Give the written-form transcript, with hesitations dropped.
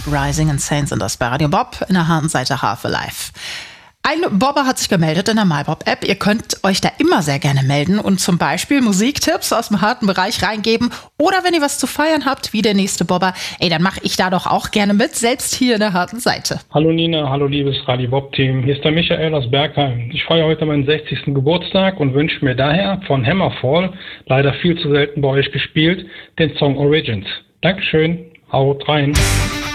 Rising and Saints und das bei Radio Bob in der harten Seite Half Alive. Ein Bobber hat sich gemeldet in der MyBob-App. Ihr könnt euch da immer sehr gerne melden und zum Beispiel Musiktipps aus dem harten Bereich reingeben. Oder wenn ihr was zu feiern habt, wie der nächste Bobber, dann mache ich da doch auch gerne mit, selbst hier in der harten Seite. Hallo Nina, hallo liebes Radio Bob-Team. Hier ist der Michael aus Bergheim. Ich feiere heute meinen 60. Geburtstag und wünsche mir daher von Hammerfall, leider viel zu selten bei euch gespielt, den Song Origins. Dankeschön, haut rein.